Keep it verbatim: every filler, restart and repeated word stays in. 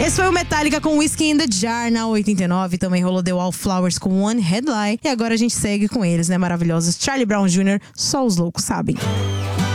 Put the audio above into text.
Esse foi o Metallica com Whiskey in the Jar na oitenta e nove. Também rolou The Wallflowers com One Headline. E agora a gente segue com eles, né? Maravilhosos. Charlie Brown Júnior, só os loucos sabem.